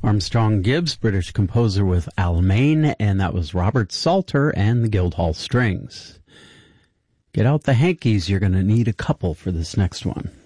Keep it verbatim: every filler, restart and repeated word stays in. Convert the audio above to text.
Armstrong Gibbs, British composer with Alamein, and that was Robert Salter and the Guildhall Strings. Get out the hankies, you're going to need a couple for this next one.